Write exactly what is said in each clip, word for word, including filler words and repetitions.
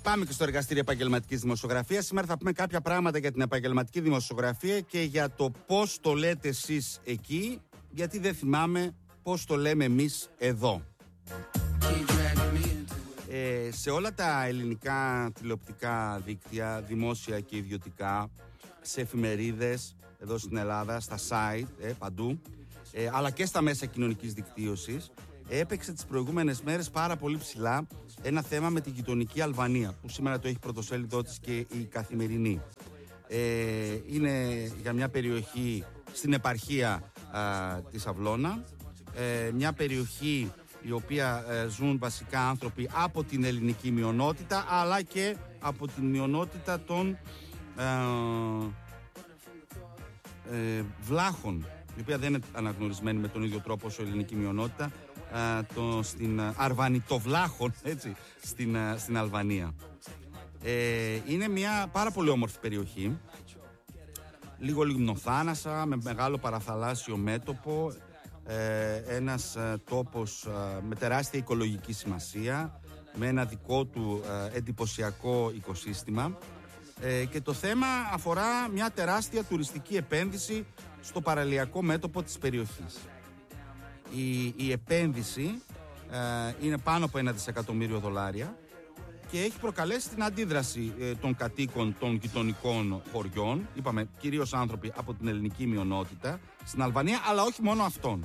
Πάμε και στο εργαστήριο επαγγελματικής δημοσιογραφίας. Σήμερα θα πούμε κάποια πράγματα για την επαγγελματική δημοσιογραφία και για το πώς το λέτε εσείς εκεί, γιατί δεν θυμάμαι πώς το λέμε εμείς εδώ. Ε, σε όλα τα ελληνικά τηλεοπτικά δίκτυα, δημόσια και ιδιωτικά, σε εφημερίδες εδώ στην Ελλάδα, στα site, ε, παντού, ε, αλλά και στα μέσα κοινωνικής δικτύωσης, έπαιξε τις προηγούμενες μέρες πάρα πολύ ψηλά ένα θέμα με την γειτονική Αλβανία, που σήμερα το έχει πρωτοσέλιδό της και η Καθημερινή. Ε, είναι για μια περιοχή στην επαρχία α, της Αυλώνα, ε, μια περιοχή η οποία ε, ζουν βασικά άνθρωποι από την ελληνική μειονότητα, αλλά και από την μειονότητα των ε, ε, βλάχων, η οποία δεν είναι αναγνωρισμένη με τον ίδιο τρόπο όσο η ελληνική μειονότητα, ε, το, στην Αρβανιτοβλάχων, έτσι, στην, ε, στην Αλβανία. Ε, είναι μια πάρα πολύ όμορφη περιοχή, λίγο λιμνοθάνασα, με μεγάλο παραθαλάσσιο μέτωπο, ε, ένας ε, τόπος ε, με τεράστια οικολογική σημασία, με ένα δικό του ε, εντυπωσιακό οικοσύστημα, ε, και το θέμα αφορά μια τεράστια τουριστική επένδυση στο παραλιακό μέτωπο της περιοχής. Η, η επένδυση ε, είναι πάνω από ένα δισεκατομμύριο δολάρια και έχει προκαλέσει την αντίδραση ε, των κατοίκων των γειτονικών χωριών, είπαμε κυρίως άνθρωποι από την ελληνική μειονότητα στην Αλβανία, αλλά όχι μόνο αυτών.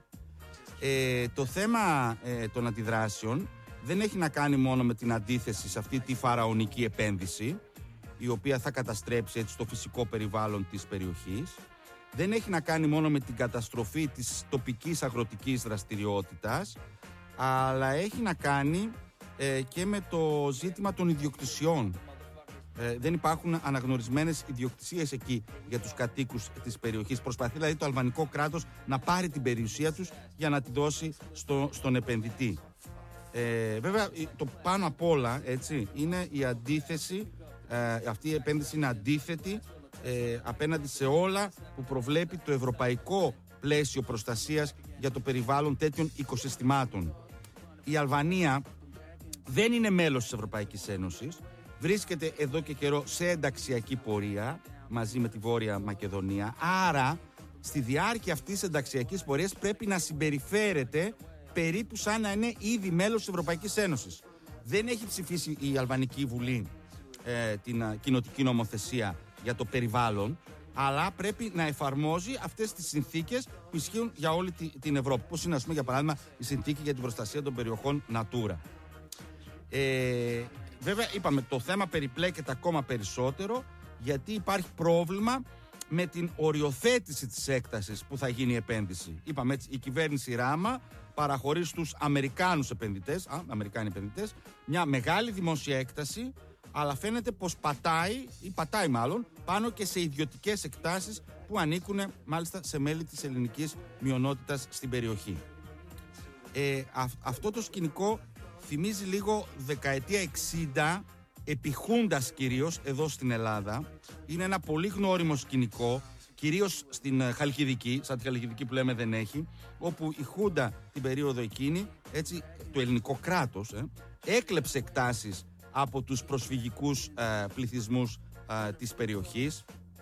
Ε, το θέμα ε, των αντιδράσεων δεν έχει να κάνει μόνο με την αντίθεση σε αυτή τη φαραωνική επένδυση, η οποία θα καταστρέψει έτσι το φυσικό περιβάλλον της περιοχής. Δεν έχει να κάνει μόνο με την καταστροφή της τοπικής αγροτικής δραστηριότητας, αλλά έχει να κάνει ε, και με το ζήτημα των ιδιοκτησιών. Ε, δεν υπάρχουν αναγνωρισμένες ιδιοκτησίες εκεί για τους κατοίκους της περιοχής. Προσπαθεί δηλαδή το αλβανικό κράτος να πάρει την περιουσία τους για να τη δώσει στο, στον επενδυτή. Ε, βέβαια το πάνω απ' όλα, έτσι, είναι η αντίθεση, ε, αυτή η επένδυση είναι αντίθετη ε, απέναντι σε όλα που προβλέπει το ευρωπαϊκό πλαίσιο προστασίας για το περιβάλλον τέτοιων οικοσυστημάτων. Η Αλβανία δεν είναι μέλος της Ευρωπαϊκής Ένωσης, βρίσκεται εδώ και καιρό σε ενταξιακή πορεία μαζί με τη Βόρεια Μακεδονία, άρα στη διάρκεια αυτής της ενταξιακής πορείας πρέπει να συμπεριφέρεται περίπου σαν να είναι ήδη μέλος της Ευρωπαϊκής Ένωσης. Δεν έχει ψηφίσει η Αλβανική Βουλή ε, την α, κοινοτική νομοθεσία για το περιβάλλον, αλλά πρέπει να εφαρμόζει αυτές τις συνθήκες που ισχύουν για όλη τη, την Ευρώπη. Πώς είναι, ας πούμε, για παράδειγμα, η συνθήκη για την προστασία των περιοχών Natura. Ε, βέβαια, είπαμε, το θέμα περιπλέκεται ακόμα περισσότερο, γιατί υπάρχει πρόβλημα με την οριοθέτηση της έκτασης που θα γίνει η επένδυση. Είπαμε έτσι, η κυβέρνηση Ράμα παραχωρεί στους Αμερικάνους επενδυτές, α, Αμερικάνοι επενδυτές, μια μεγάλη δημόσια έκταση, αλλά φαίνεται πως πατάει, ή πατάει μάλλον, πάνω και σε ιδιωτικές εκτάσεις που ανήκουν μάλιστα σε μέλη της ελληνικής μειονότητας στην περιοχή. Ε, α, αυτό το σκηνικό θυμίζει λίγο δεκαετία εξήντα, επί Χούντας κυρίως εδώ στην Ελλάδα. Είναι ένα πολύ γνώριμο σκηνικό, κυρίως στην Χαλκιδική, σαν τη Χαλκιδική που λέμε δεν έχει, όπου η Χούντα την περίοδο εκείνη, έτσι, το ελληνικό κράτος ε, έκλεψε εκτάσεις από τους προσφυγικούς ε, πληθυσμούς ε, της περιοχής,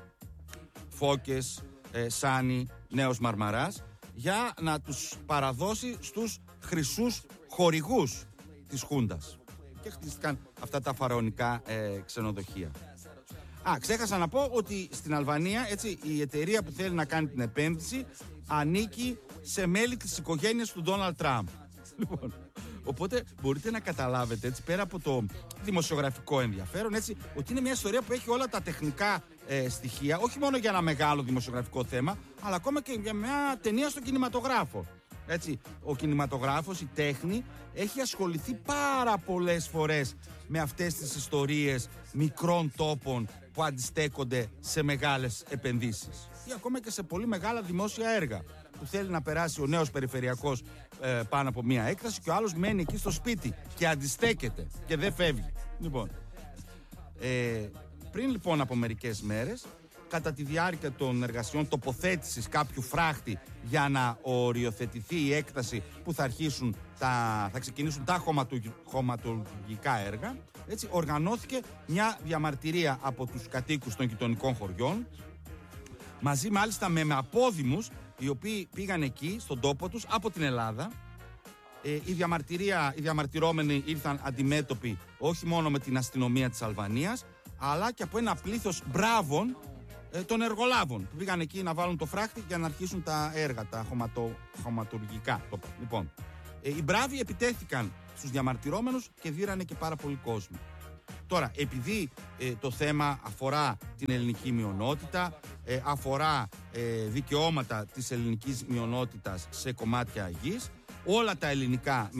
Φώκες, ε, Σάνι, Νέος Μαρμαράς, για να τους παραδώσει στους χρυσούς χορηγούς της Χούντας. Και χτίστηκαν αυτά τα φαραωνικά ε, ξενοδοχεία. Α, ξέχασα να πω ότι στην Αλβανία, έτσι, η εταιρεία που θέλει να κάνει την επένδυση ανήκει σε μέλη της οικογένειας του Ντόναλντ Τραμπ. Λοιπόν, οπότε μπορείτε να καταλάβετε, έτσι, πέρα από το δημοσιογραφικό ενδιαφέρον, έτσι, ότι είναι μια ιστορία που έχει όλα τα τεχνικά ε, στοιχεία, όχι μόνο για ένα μεγάλο δημοσιογραφικό θέμα, αλλά ακόμα και για μια ταινία στον κινηματογράφο. Έτσι, ο κινηματογράφος, η τέχνη, έχει ασχοληθεί πάρα πολλές φορές με αυτές τις ιστορίες μικρών τόπων που αντιστέκονται σε μεγάλες επενδύσεις ή ακόμα και σε πολύ μεγάλα δημόσια έργα, που θέλει να περάσει ο νέος περιφερειακός ε, πάνω από μία έκταση και ο άλλος μένει εκεί στο σπίτι και αντιστέκεται και δεν φεύγει. Λοιπόν, ε, πριν λοιπόν από μερικές μέρες κατά τη διάρκεια των εργασιών τοποθέτησης κάποιου φράχτη για να οριοθετηθεί η έκταση που θα αρχίσουν τα, θα ξεκινήσουν τα χωματουργικά έργα, έτσι, οργανώθηκε μια διαμαρτυρία από τους κατοίκους των γειτονικών χωριών, μαζί μάλιστα με, με απόδημους οι οποίοι πήγαν εκεί στον τόπο τους από την Ελλάδα. Ε, η διαμαρτυρία, οι διαμαρτυρόμενοι ήρθαν αντιμέτωποι όχι μόνο με την αστυνομία της Αλβανίας, αλλά και από ένα πλήθος μπράβων ε, των εργολάβων που πήγαν εκεί να βάλουν το φράχτη για να αρχίσουν τα έργα, τα χωματο, χωματουργικά. Λοιπόν, ε, οι μπράβοι επιτέθηκαν στους διαμαρτυρόμενους και δίρανε και πάρα πολύ κόσμο. Τώρα, επειδή ε, το θέμα αφορά την ελληνική μειονότητα, ε, αφορά ε, δικαιώματα της ελληνικής μειονότητας σε κομμάτια γης, όλα τα ελληνικά